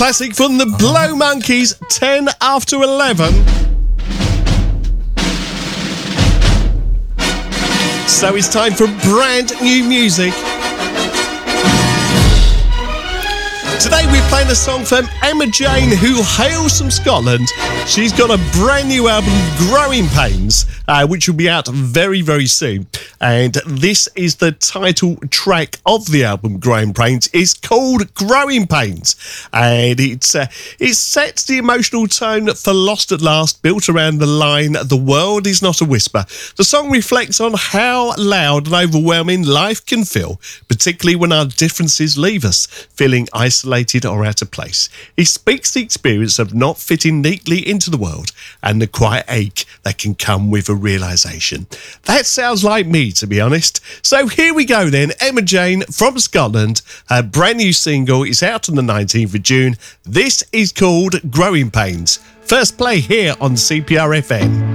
classic from the Blow Monkeys, 10 after 11. So it's time for brand new music. Today we're playing a song from Emma Jane, who hails from Scotland. She's got a brand new album, Growing Pains, which will be out very, very soon. And this is the title track of the album, Growing Pains. It's called Growing Pains. And it sets the emotional tone for Lost at Last, built around the line, "The world is not a whisper." The song reflects on how loud and overwhelming life can feel, particularly when our differences leave us, feeling isolated or out of place. It speaks the experience of not fitting neatly into the world and the quiet ache that can come with a realisation. That sounds like me, to be honest. So here we go then. Emma Jane from Scotland, her brand new single is out on the 19th of June. This is called Growing Pains. First play here on CPR FM.